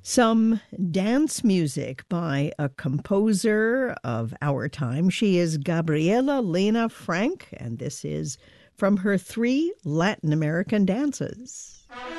Some dance music by a composer of our time. She is Gabriela Lena Frank, and this is from her 3 Latin American dances.